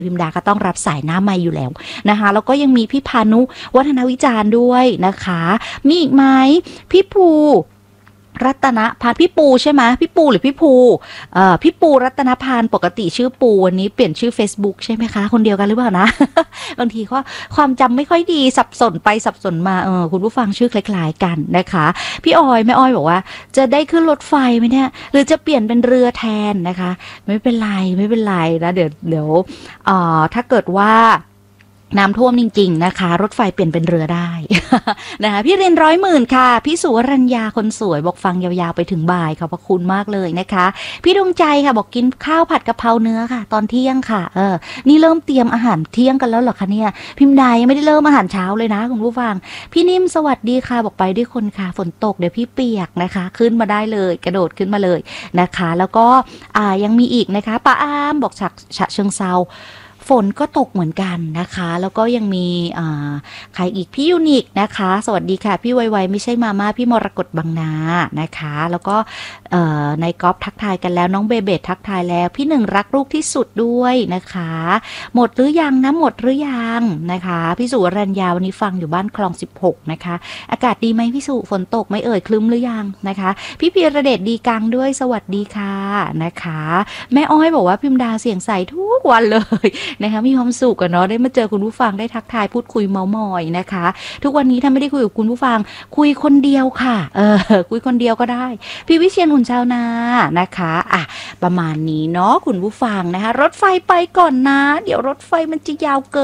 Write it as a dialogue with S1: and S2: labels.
S1: พิมดาก็ต้องรับสายหน้าไมค์อยู่แล้วนะคะแล้วก็ยังมีพี่พานุวัฒนวิจารณ์ด้วยนะคะมีอีกไหมพี่ภูรัตนพานพี่ปูใช่ไหมพี่ปูหรือพี่ภูพี่ปูรัตนพานปกติชื่อปูวันนี้เปลี่ยนชื่อ Facebook ใช่ไหมคะคนเดียวกันหรือเปล่านะ บางทีก็ความจำไม่ค่อยดีสับสนไปสับสนมาคุณผู้ฟังชื่อคล้ายๆกันนะคะพี่ออยแม่อ้อยบอกว่าจะได้ขึ้นรถไฟไหมเนี่ยหรือจะเปลี่ยนเป็นเรือแทนนะคะไม่เป็นไรไม่เป็นไรนะเดี๋ยวถ้าเกิดว่าน้ำท่วมจริงๆนะคะรถไฟเปลี่ยนเป็นเรือได้ นะคะพี่เรียน100,000ค่ะพี่สุวรัญญาคนสวยบอกฟังยาวๆไปถึงบ่ายขอบพระคุณมากเลยนะคะพี่ดวงใจค่ะบอกกินข้าวผัดกะเพราเนื้อค่ะตอนเที่ยงค่ะนี่เริ่มเตรียมอาหารเที่ยงกันแล้วเหรอคะเนี่ยพิมพ์ใดยังไม่ได้เริ่มอาหารเช้าเลยนะคุณผู้ฟังพี่นิ่มสวัสดีค่ะบอกไปด้วยคนค่ะฝนตกเดี๋ยวพี่เปียกนะคะขึ้นมาได้เลยกระโดดขึ้นมาเลยนะคะแล้วก็ยังมีอีกนะคะป้าอามบอกฉะเชิงเซาฝนก็ตกเหมือนกันนะคะแล้วก็ยังมีใครอีกพี่ยูนิคนะคะสวัสดีค่ะพี่ไวๆไม่ใช่มาม่าพี่มรกตบางนานะคะแล้วก็ในกอล์ฟทักทายกันแล้วน้องเบเบตทักทายแล้วพี่หนึ่งรักลูกที่สุดด้วยนะคะหมดหรือยังนะหมดหรือยังนะคะพี่สุวรัญญาวันนี้ฟังอยู่บ้านคลอง16นะคะอากาศดีไหมพี่สุฝนตกไม่เอ่ยคลึ้มหรือยังนะคะพี่พีระเดชดีกังด้วยสวัสดีค่ะนะคะแม่อ้อยบอกว่าพิมดาเสียงใสทุกวันเลยนะคะมีความสุขกันเนาะได้มาเจอคุณผู้ฟังได้ทักทายพูดคุยเมามอยนะคะทุกวันนี้ถ้าไม่ได้คุยกับคุณผู้ฟังคุยคนเดียวค่ะคุยคนเดียวก็ได้พี่วิเชียรหุ่นชาวนานะคะประมาณนี้เนาะคุณผู้ฟังนะคะรถไฟไปก่อนนะเดี๋ยวรถไฟมันจะยาวเกิน